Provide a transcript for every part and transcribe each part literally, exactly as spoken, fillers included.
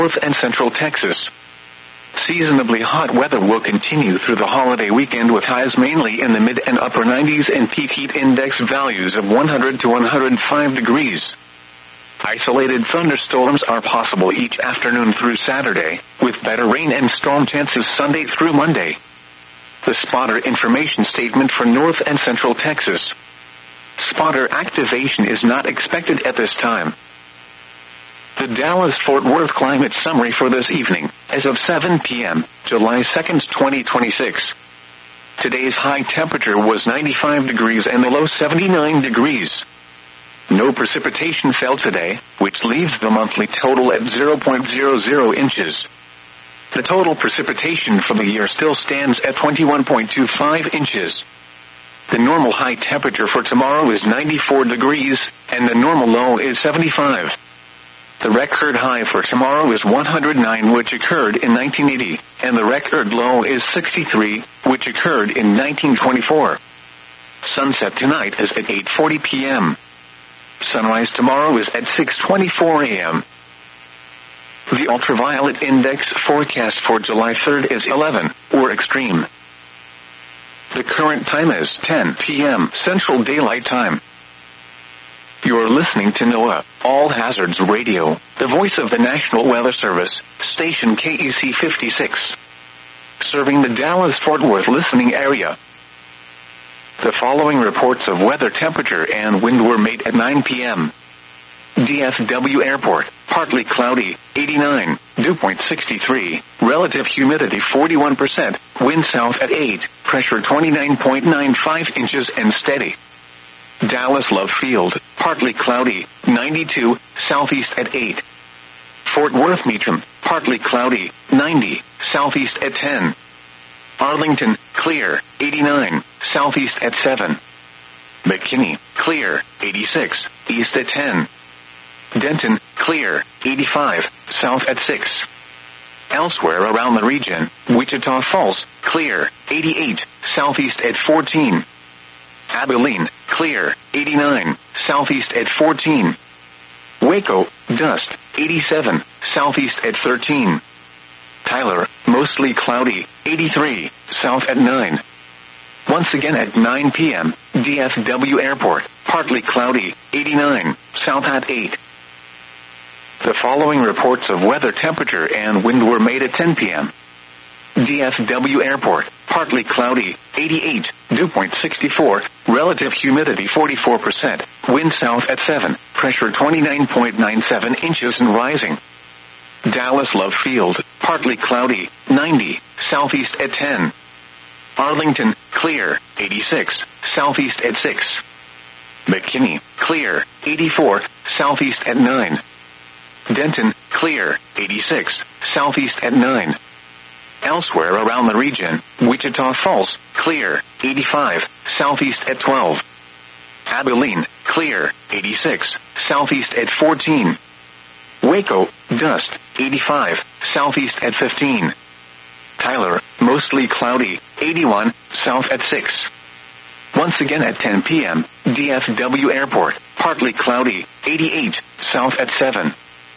North and Central Texas. Seasonably hot weather will continue through the holiday weekend with highs mainly in the mid and upper nineties and peak heat index values of one hundred to one hundred five degrees. Isolated thunderstorms are possible each afternoon through Saturday, with better rain and storm chances Sunday through Monday. The spotter information statement for North and Central Texas. Spotter activation is not expected at this time. The Dallas-Fort Worth climate summary for this evening, as of seven p.m., July second, twenty twenty-six. Today's high temperature was ninety-five degrees and the low seventy-nine degrees. No precipitation fell today, which leaves the monthly total at zero point zero zero inches. The total precipitation for the year still stands at twenty-one point two five inches. The normal high temperature for tomorrow is ninety-four degrees, and the normal low is seventy-five. The record high for tomorrow is one hundred nine, which occurred in nineteen eighty, and the record low is sixty-three, which occurred in nineteen twenty-four. Sunset tonight is at eight forty p.m. Sunrise tomorrow is at six twenty-four a.m. The ultraviolet index forecast for July third is eleven, or extreme. The current time is ten p.m. Central Daylight Time. You're listening to NOAA, All Hazards Radio, the voice of the National Weather Service, station K E C fifty-six. Serving the Dallas-Fort Worth listening area. The following reports of weather, temperature, and wind were made at nine p.m. D F W Airport, partly cloudy, eighty-nine, dew point sixty-three, relative humidity forty-one percent, wind south at eight, pressure twenty-nine point nine five inches and steady. Dallas Love Field, partly cloudy, ninety-two, southeast at eight. Fort Worth Meacham, partly cloudy, ninety, southeast at ten. Arlington, clear, eighty-nine, southeast at seven. McKinney, clear, eighty-six, east at ten. Denton, clear, eighty-five, south at six. Elsewhere around the region, Wichita Falls, clear, eighty-eight, southeast at fourteen. Abilene, clear, eighty-nine, southeast at fourteen. Waco, dust, eighty-seven, southeast at thirteen. Tyler, mostly cloudy, eighty-three, south at nine. Once again at nine p.m., D F W Airport, partly cloudy, eighty-nine, south at eight. The following reports of weather, temperature, and wind were made at ten p.m. D F W Airport, partly cloudy, eighty-eight, dew point sixty-four, relative humidity forty-four percent, wind south at seven, pressure twenty-nine point nine seven inches and rising. Dallas Love Field, partly cloudy, ninety, southeast at ten. Arlington, clear, eighty-six, southeast at six. McKinney, clear, eighty-four, southeast at nine. Denton, clear, eighty-six, southeast at nine. Elsewhere around the region, Wichita Falls, clear, eighty-five, southeast at twelve. Abilene, clear, eighty-six, southeast at fourteen. Waco, dust, eighty-five, southeast at fifteen. Tyler, mostly cloudy, eighty-one, south at six. Once again at ten p.m., D F W Airport, partly cloudy, eighty-eight, south at seven.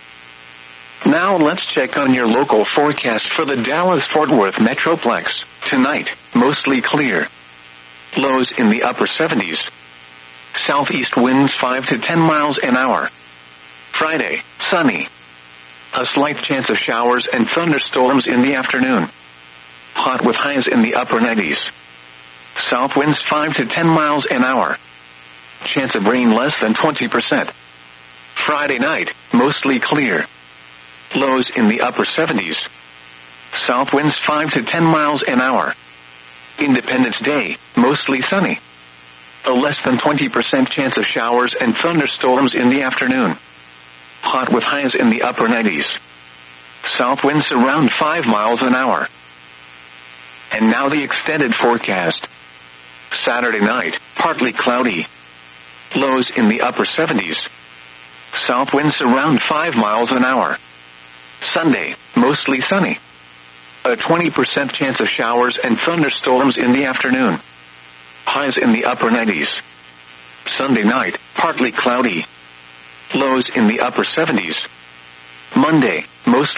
Now let's check on your local forecast for the Dallas-Fort Worth Metroplex. Tonight, mostly clear. Lows in the upper seventies. Southeast winds five to ten miles an hour. Friday, sunny. A slight chance of showers and thunderstorms in the afternoon. Hot with highs in the upper nineties. South winds five to ten miles an hour. Chance of rain less than twenty percent. Friday night, mostly clear. Lows in the upper seventies. South winds five to ten miles an hour. Independence Day, mostly sunny. A less than twenty percent chance of showers and thunderstorms in the afternoon. Hot with highs in the upper nineties. South winds around five miles an hour. And now the extended forecast. Saturday night, partly cloudy. Lows in the upper seventies. South winds around five miles an hour. Sunday, mostly sunny. A twenty percent chance of showers and thunderstorms in the afternoon. Highs in the upper nineties. Sunday night, partly cloudy. Lows in the upper seventies. Monday, mostly